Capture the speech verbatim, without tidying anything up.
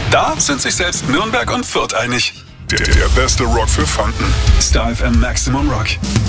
Da sind sich selbst Nürnberg und Fürth einig. Der, der beste Rock für Franken. Star F M Maximum Rock.